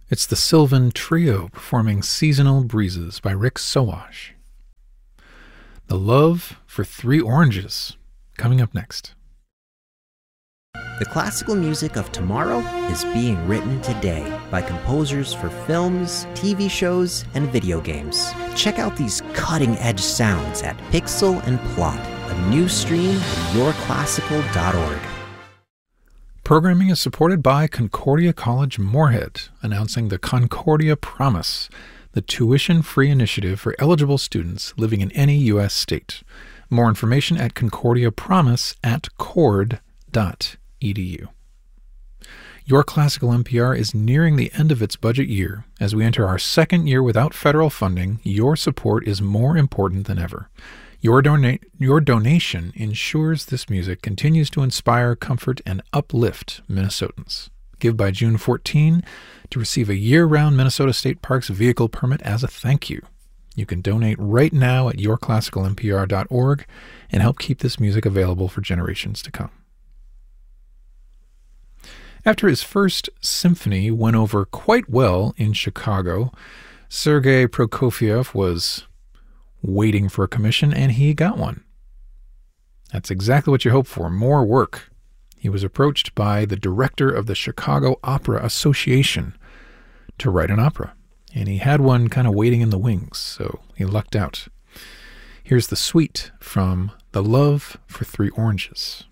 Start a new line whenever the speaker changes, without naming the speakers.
It's the Sylvan Trio performing Seasonal Breezes by Rick Sowash. The Love for Three Oranges, coming up next.
The classical music of tomorrow is being written today by composers for films, TV shows, and video games. Check out these cutting-edge sounds at Pixel and Plot, a new stream at yourclassical.org.
Programming is supported by Concordia College Moorhead, announcing the Concordia Promise, the tuition-free initiative for eligible students living in any U.S. state. More information at concordiapromise.cord.edu. Your Classical NPR is nearing the end of its budget year. As we enter our second year without federal funding, your support is more important than ever. Your donation ensures this music continues to inspire, comfort, and uplift Minnesotans. Give by June 14 to receive a year-round Minnesota State Parks vehicle permit as a thank you. You can donate right now at yourclassicalnpr.org and help keep this music available for generations to come. After his first symphony went over quite well in Chicago, Sergei Prokofiev was waiting for a commission, and he got one. That's exactly what you hope for, more work. He was approached by the director of the Chicago Opera Association to write an opera, and he had one kind of waiting in the wings, so he lucked out. Here's the suite from The Love for Three Oranges.